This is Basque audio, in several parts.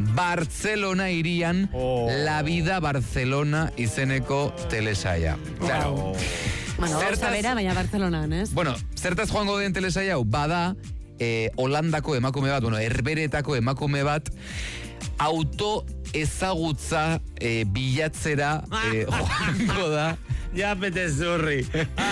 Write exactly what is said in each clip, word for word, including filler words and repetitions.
Barcelona irian oh. La Vida Barcelona izeneko telesaia. Claro. Oh. Bueno, zertaz, bera, baina Barcelonan, ez? Bueno, zertaz joango den telesaia hau, bada, eh, Holandako emakume bat, bueno, Herberetako emakume bat, auto ezagutza eh, bilatzera eh, joango da. Ja, pete zurri.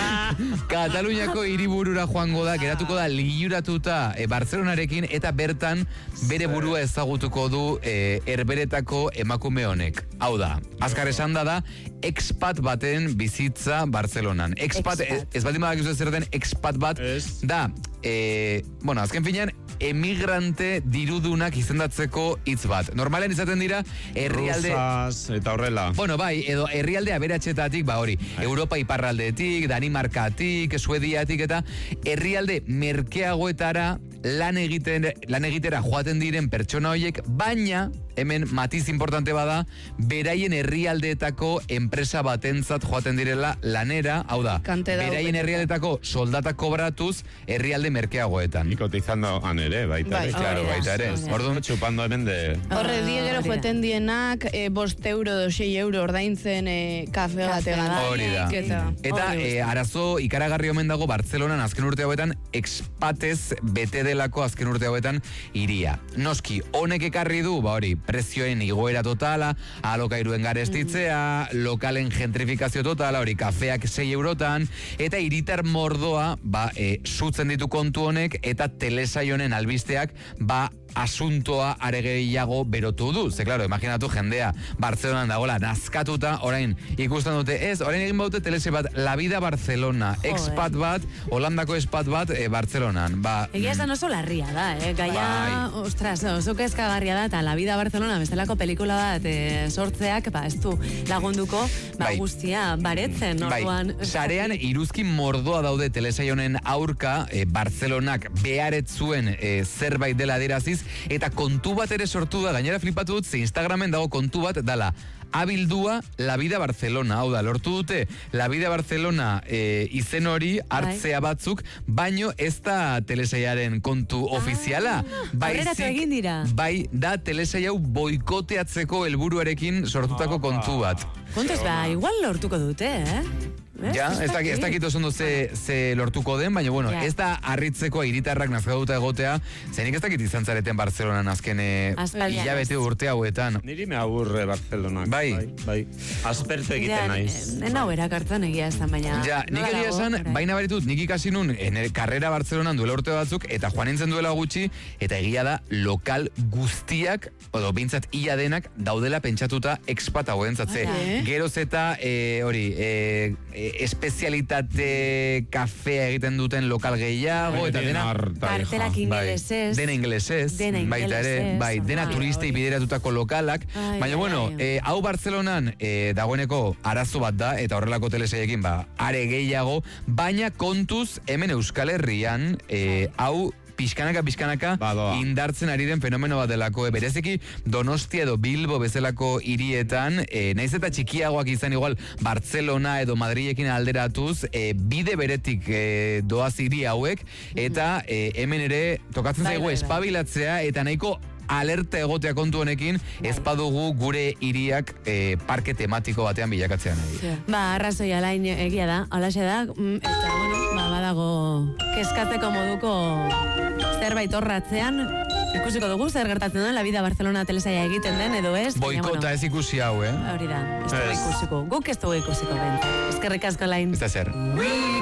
Kataluniako hiriburura joango da, geratuko da liuratuta e, Barcelonarekin, eta bertan bere burua ezagutuko du e, Herberetako emakume honek. Hau da, azkar esan da da, expat baten bizitza Barcelonan. Expat, expat. Ez, ez bat imadak zer den expat bat, es. Da, e, bueno, azken finean, emigrante dirudunak izendatzeko hitz bat. Normalen izaten dira herrialde... Rusas, eta horrela. Bueno, bai, edo herrialde aberatxetatik, ba hori, Ai. Europa iparraldetik, Danimarkatik, Suediatik, eta herrialde merkeagoetara lan egiten, lan egitera joaten diren pertsona horiek, baina, hemen matiz importante bada, beraien herrialdeetako enpresa batentzat joaten direla lanera, hau da, beraien herrialdeetako soldatak kobratuz herrialde merkeagoetan. Y cotizando han ere, baita ere. Bai, claro, baita ere. Orduan txupando hemen de... Horre, diegero joeten dienak, e, bost euro, sei euro ordaintzen e, kafe bategan. Hori da. Eta, eta e, arazo ikaragarri omen dago Bartzelonan azken urte hauetan expatez bete delako azken urte hauetan iria. Noski, honek ekarri du, ba hori, prezioen igoera totala, alokairuen garestitzea, lokalen gentrifikazio totala, hori, kafeak sei eurotan, eta hiritar mordoa, ba, e, sutzen ditu kontu honek, eta telesaionen albisteak, ba, asuntoa aregeiago berotu du. Ze, claro, imaginatu jendea Bartzelonan dagoela nazkatuta, orain ikusten dute, ez, orain egin baute telese bat, La Vida Barcelona, oh, expat bat, Holandako expat bat, e, Bartzelonan. Ba, egia esan oso larria da, eh? Gaia, bai. Ostras, oso kezkagarria da, eta La Vida Barcelona, bestelako pelikula bat e, sortzeak, ba, ez du lagunduko, ba, bai. Guztia, baretzen, orduan. Bai. Sarean, iruzki mordoa daude telesaionen aurka, e, Bartzelonak beharetzuen e, zerbait dela adiraziz, eta kontu bat ere sortu da, gainera flipatu dut, ze Instagramen dago kontu bat, dala, abildua La Vida Barcelona, hau da, lortu dute La Vida Barcelona e, izen hori hartzea batzuk, baino ez da telesaiaren kontu ah, ofiziala. Horreratu egin dira. Bai, da telesai hau boikoteatzeko helburuarekin sortutako kontu bat. Kontuz, ba, igual lortuko dute, eh? Ja, ez dakit oso ondo ze, ze lortuko den, baina bueno, yeah. Ez da harritzeko hiritarrak nazkatuta egotea, zenik ez dakit izan zareten Barcelonan azken hilabete urte hauetan. Niri me aburre Barcelonak. Bai. Bai, bai. Aspertu egiten ja, naiz. Nena berak hartzen egia ez da, baina... Ja, nik egia esan, baina baritut, nik ikasi nun, karrera Barcelonan duela urte batzuk, eta joan nintzen duela gutxi, eta egia da, lokal guztiak, odo, bintzat ia denak, daudela pentsatuta expat hauen zatze. Okay. Geroz eta, hori, e, e, espezialitate kafea egiten duten lokal gehiago, eta dena... Kartelak ingelesez. Dena ingelesez, baita ere, bai, dena turistei bideratutako lokalak, baina bueno, eh, hau Bartzelonan eh, dagoeneko arazo bat da, eta horrelako telesaiekin, ba, are gehiago, baina kontuz hemen Euskal Herrian, eh, hau pixkanaka, pixkanaka, Badoa. Indartzen ari den fenomeno bat delako, e, bereziki Donostia edo Bilbo bezalako hirietan, e, naiz eta txikiagoak izan igual Bartzelona edo Madrilekin alderatuz, e, bide beretik e, doaz hiri hauek, eta e, hemen ere tokatzen zaigu espabilatzea, eta nahiko alerta egotea kontu honekin, ez badugu gure hiriak e, parke tematiko batean bilakatzean nahi. Ba, arrazoi alain egia da, alaxe da, eta bueno, ba, badago keskatzeko moduko zerbait horratzean, ikusiko dugu zer gertatzen den La Vida Barcelona telesaia egiten den, edo ez? Boikota bueno, ez ikusi hau, eh? Hori da, ez dugu ikusiko, guk ez dugu ikusiko ben. Eskerrik asko lain. Ez da zer.